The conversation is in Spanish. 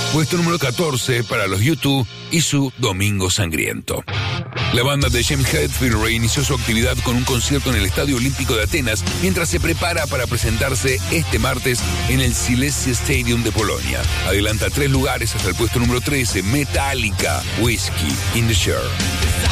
Puesto número 14 para los U2 y su Domingo Sangriento. La banda de James Hetfield reinició su actividad con un concierto en el Estadio Olímpico de Atenas mientras se prepara para presentarse este martes en el Silesia Stadium de Polonia. Adelanta 3 lugares hasta el puesto número 13, Metallica, Whiskey in the Jar.